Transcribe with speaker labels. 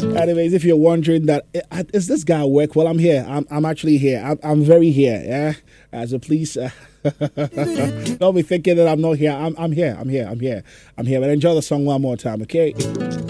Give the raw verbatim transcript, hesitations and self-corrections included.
Speaker 1: Anyways, if you're wondering that is this guy at work? Well, I'm here. I'm I'm actually here. I'm I'm very here. Yeah. Uh, so please, uh, don't be thinking that I'm not here. I'm I'm here. I'm here. I'm here. I'm here. But enjoy the song one more time, okay?